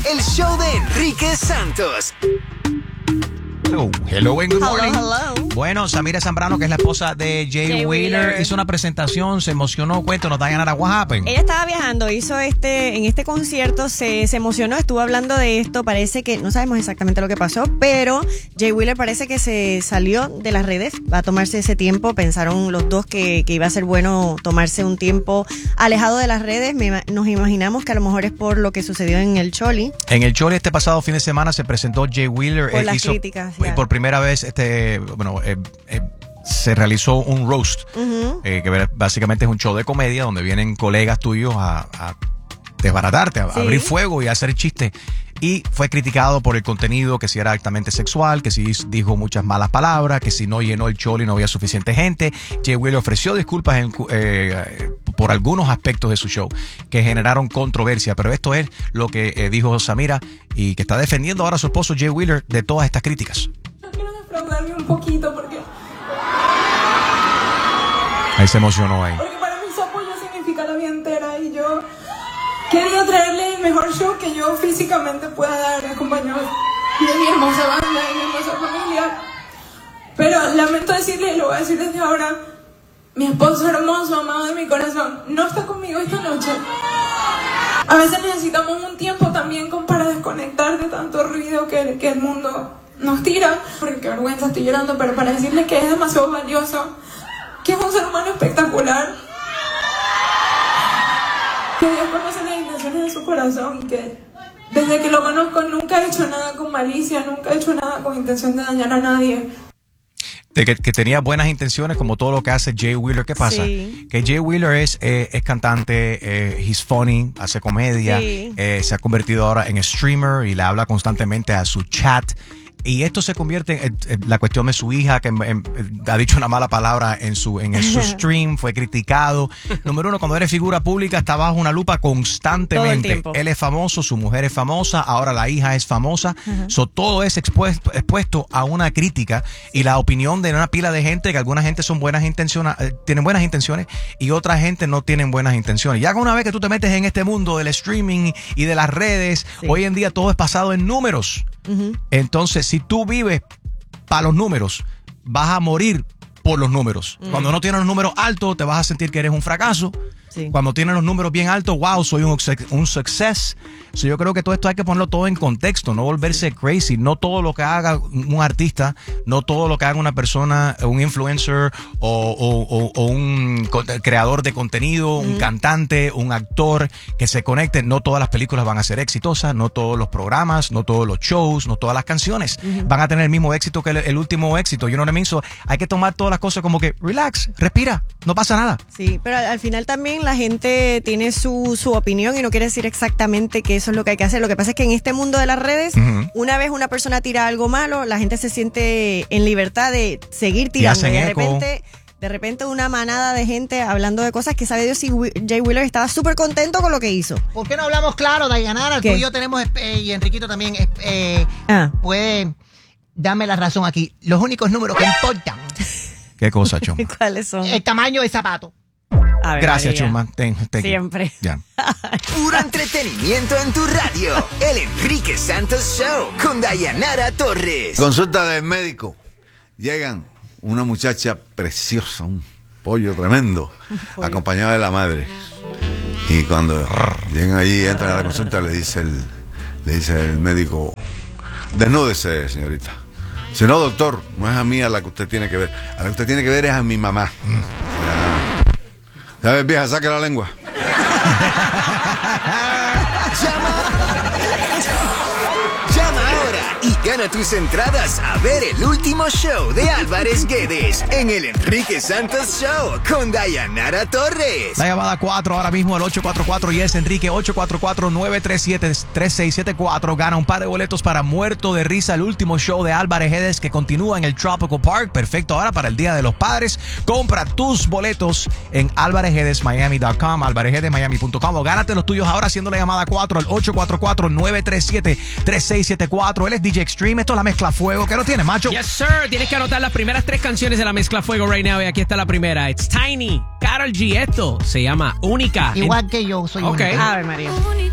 el show de Enrique Santos. Hello and good morning. Hello. Bueno, Samira Zambrano, que es la esposa de Jay Wheeler, hizo una presentación, se emocionó. Cuéntanos, Dayanara, what happened? Ella estaba viajando, hizo en este concierto, se emocionó, estuvo hablando de esto. Parece que no sabemos exactamente lo que pasó, pero Jay Wheeler parece que se salió de las redes, va a tomarse ese tiempo. Pensaron los dos que iba a ser bueno tomarse un tiempo alejado de las redes. Nos imaginamos que a lo mejor es por lo que sucedió en el Choli. En el Choli este pasado fin de semana se presentó Jay Wheeler. Por las críticas. Por primera vez se realizó un roast, que básicamente es un show de comedia donde vienen colegas tuyos a desbaratarte, a abrir fuego y a hacer chistes. Y fue criticado por el contenido, que si era altamente sexual, que si dijo muchas malas palabras, que si no llenó el show y no había suficiente gente. Jay Wheeler ofreció disculpas por algunos aspectos de su show que generaron controversia, pero esto es lo que dijo Samira y que está defendiendo ahora a su esposo Jay Wheeler de todas estas críticas. No quiero defraudarme un poquito porque Ahí se emocionó ahí. Porque para mí su apoyo significa la vida entera y yo quería traerle el mejor show que yo físicamente pueda dar, acompañado de mi hermosa banda y mi hermosa familia. Pero lamento decirle, y lo voy a decir desde ahora, mi esposo hermoso, amado de mi corazón, no está conmigo esta noche. A veces necesitamos un tiempo también para desconectar de tanto ruido que el mundo nos tira. Porque qué vergüenza, estoy llorando, pero para decirle que es demasiado valioso, que es un ser humano espectacular, que Dios conoce las intenciones de su corazón y que desde que lo conozco nunca ha hecho nada con malicia, nunca ha hecho nada con intención de dañar a nadie. De que tenía buenas intenciones, como todo lo que hace Jay Wheeler. ¿Qué pasa? Sí. Que Jay Wheeler es cantante, he's funny, hace comedia, se ha convertido ahora en streamer y le habla constantemente a su chat. Y esto se convierte en la cuestión de su hija, que ha dicho una mala palabra en su stream, fue criticado. Número uno, cuando eres figura pública, está bajo una lupa constantemente. Todo el tiempo. Él es famoso, su mujer es famosa, ahora la hija es famosa. Todo es expuesto a una crítica y la opinión de una pila de gente, que alguna gente son buenas intenciones, tienen buenas intenciones y otra gente no tienen buenas intenciones. Ya una vez que tú te metes en este mundo del streaming y de las redes, hoy en día todo es basado en números. Entonces, si tú vives para los números, vas a morir por los números. Cuando no tienes los números altos, te vas a sentir que eres un fracaso. Cuando tienes los números bien altos, wow, soy un success. Yo creo que todo esto hay que ponerlo todo en contexto, no volverse crazy. No todo lo que haga un artista, no todo lo que haga una persona, un influencer o un creador de contenido, un cantante, un actor que se conecte, no todas las películas van a ser exitosas, no todos los programas, no todos los shows, no todas las canciones van a tener el mismo éxito que el último éxito. You know what I mean? So, hay que tomar todas las cosas como que relax, respira, no pasa nada. Sí, pero al final también la gente tiene su opinión y no quiere decir exactamente que eso es lo que hay que hacer. Lo que pasa es que en este mundo de las redes, una vez una persona tira algo malo, la gente se siente en libertad de seguir tirando. Y de repente una manada de gente hablando de cosas que sabe Dios si Jay Wheeler estaba súper contento con lo que hizo. ¿Por qué no hablamos claro, Dayanara? ¿Qué? Tú y yo tenemos, y Enriquito también, puede darme la razón aquí. Los únicos números que importan. ¿Qué cosa, Chuma? ¿Cuáles son? El tamaño del zapato. A ver, Gracias, María. Chuma. Thank you. Siempre. Ya. Puro entretenimiento en tu radio. El Enrique Santos Show con Dayanara Torres. Consulta del médico. Llegan una muchacha preciosa, un pollo tremendo, acompañada de la madre. Y cuando llegan allí, entran a la consulta, le dice el médico: desnúdese, señorita. Si no, doctor, no es a mí a la que usted tiene que ver. A la que usted tiene que ver es a mi mamá. ¿Sabes, vieja? Saque la lengua. Llama ahora y gana tus entradas a ver el último show de Álvarez Guedes en el Enrique Santos Show con Dayanara Torres. La llamada 4 ahora mismo, el 844 y es Enrique 844-937-3674. Gana un par de boletos para Muerto de Risa, el último show de Álvarez Guedes que continúa en el Tropical Park. Perfecto ahora para el Día de los Padres. Compra tus boletos en alvarezguedesmiami.com, alvarezguedesmiami.com o gánate los tuyos ahora haciendo la llamada 4 al 844-937-3674. Él es DJ Extreme. Esto es la mezcla fuego. ¿Qué lo tienes, macho? Yes, sir. Tienes que anotar las primeras 3 canciones de la mezcla fuego right now. Y aquí está la primera. It's Tiny, Karol G. Esto se llama Única. Igual que yo soy Ok. única. Ave María.